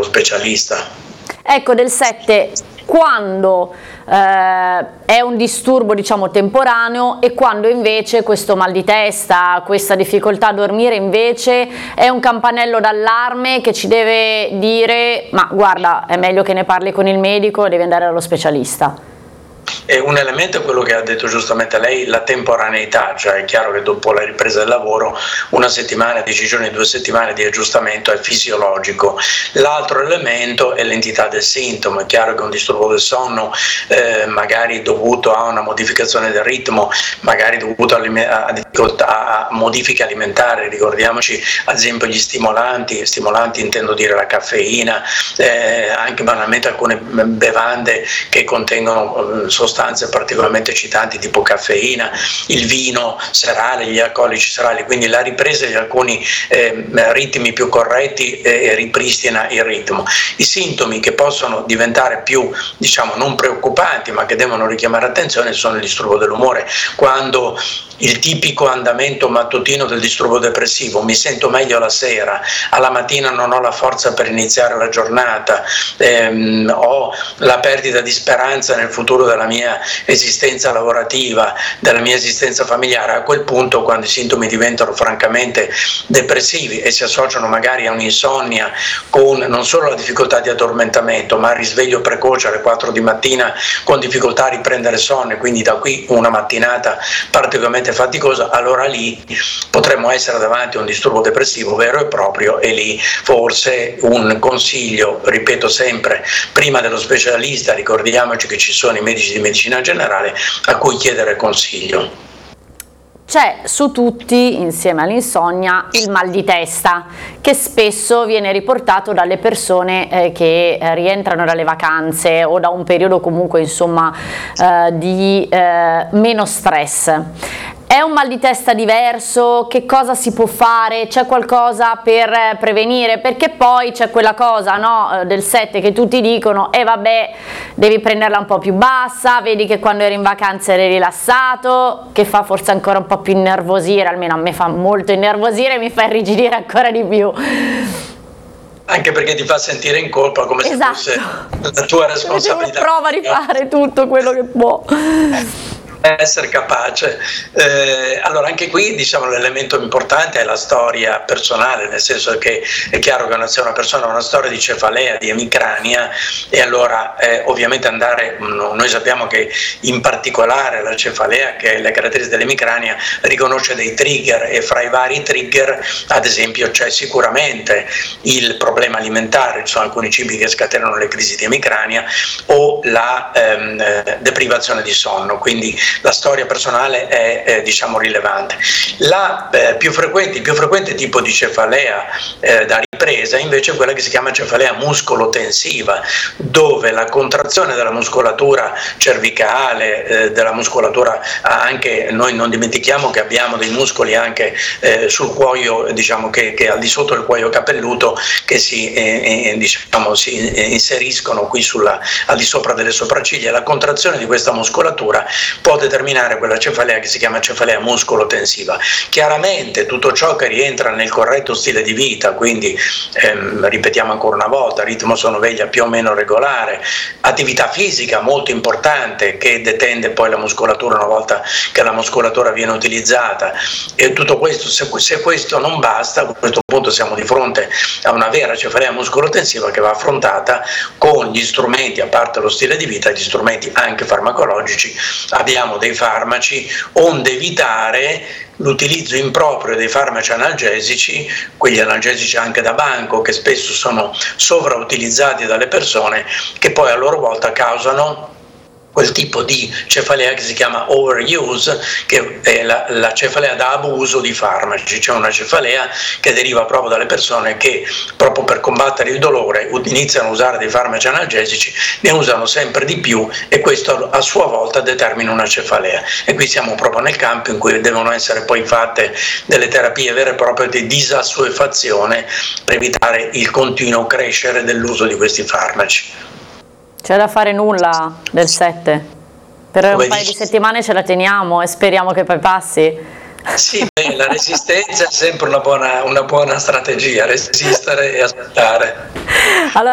specialista. Ecco, del 7, quando è un disturbo diciamo temporaneo e quando invece questo mal di testa, questa difficoltà a dormire invece è un campanello d'allarme che ci deve dire: ma guarda, è meglio che ne parli con il medico, devi andare dallo specialista. E un elemento è quello che ha detto giustamente lei, la temporaneità, cioè è chiaro che dopo la ripresa del lavoro 1 settimana, 10 giorni, 2 settimane di aggiustamento è fisiologico. L'altro elemento è l'entità del sintomo. È chiaro che un disturbo del sonno magari dovuto a una modificazione del ritmo, magari dovuto a modifiche alimentari, ricordiamoci ad esempio gli stimolanti intendo dire la caffeina, anche banalmente alcune bevande che contengono sostanze particolarmente eccitanti tipo caffeina, il vino serale, gli alcolici serali, quindi la ripresa di alcuni ritmi più corretti ripristina il ritmo. I sintomi che possono diventare più, diciamo, non preoccupanti ma che devono richiamare attenzione sono il disturbo dell'umore, quando il tipico andamento mattutino del disturbo depressivo, mi sento meglio la sera, alla mattina non ho la forza per iniziare la giornata, ho la perdita di speranza nel futuro della mia esistenza lavorativa, della mia esistenza familiare. A quel punto, quando i sintomi diventano francamente depressivi e si associano magari a un'insonnia con non solo la difficoltà di addormentamento ma il risveglio precoce alle 4 di mattina con difficoltà a riprendere sonno, e quindi da qui una mattinata particolarmente faticosa, allora lì potremmo essere davanti a un disturbo depressivo vero e proprio, e lì forse un consiglio, ripeto sempre, prima dello specialista, ricordiamoci che ci sono i medici di medicina generale a cui chiedere consiglio. C'è su tutti, insieme all'insonnia, il mal di testa, che spesso viene riportato dalle persone che rientrano dalle vacanze o da un periodo comunque insomma di meno stress. È un mal di testa diverso? Che cosa si può fare? C'è qualcosa per prevenire? Perché poi c'è quella cosa, no, del 7 che tutti dicono: e vabbè, devi prenderla un po' più bassa, vedi che quando eri in vacanza eri rilassato, che fa forse ancora un po' più innervosire, almeno a me fa molto innervosire e mi fa irrigidire ancora di più. Anche perché ti fa sentire in colpa, come se fosse la tua responsabilità. Prova a rifare tutto quello che può. Essere capace. Allora anche qui, diciamo, l'elemento importante è la storia personale, nel senso che è chiaro che se una persona ha una storia di cefalea, di emicrania, e allora ovviamente noi sappiamo che in particolare la cefalea, che è le caratteristiche dell'emicrania, riconosce dei trigger, e fra i vari trigger ad esempio c'è sicuramente il problema alimentare, ci sono alcuni cibi che scatenano le crisi di emicrania, o la deprivazione di sonno, quindi la storia personale è diciamo rilevante. Il più frequente tipo di cefalea da ripresa invece è quella che si chiama cefalea muscolo-tensiva, dove la contrazione della muscolatura cervicale, della muscolatura, anche noi non dimentichiamo che abbiamo dei muscoli anche sul cuoio, diciamo che al di sotto del cuoio capelluto, che si inseriscono qui al di sopra delle sopracciglia. La contrazione di questa muscolatura può determinare quella cefalea che si chiama cefalea muscolo-tensiva. Chiaramente tutto ciò che rientra nel corretto stile di vita, quindi ripetiamo ancora una volta, ritmo sonno-veglia più o meno regolare, attività fisica molto importante che detende poi la muscolatura una volta che la muscolatura viene utilizzata, e tutto questo, se questo non basta, a questo punto siamo di fronte a una vera cefalea muscolo-tensiva che va affrontata con gli strumenti, a parte lo stile di vita, gli strumenti anche farmacologici. Abbiamo dei farmaci, onde evitare l'utilizzo improprio dei farmaci analgesici, quegli analgesici anche da banco che spesso sono sovrautilizzati dalle persone, che poi a loro volta causano quel tipo di cefalea che si chiama overuse, che è la cefalea da abuso di farmaci, cioè una cefalea che deriva proprio dalle persone che, proprio per combattere il dolore, iniziano a usare dei farmaci analgesici, ne usano sempre di più, e questo a sua volta determina una cefalea. E qui siamo proprio nel campo in cui devono essere poi fatte delle terapie vere e proprie di disassuefazione per evitare il continuo crescere dell'uso di questi farmaci. C'è da fare nulla del 7? Per un paio di settimane ce la teniamo e speriamo che poi passi. Sì, la resistenza è sempre una buona strategia, resistere e aspettare. Allora,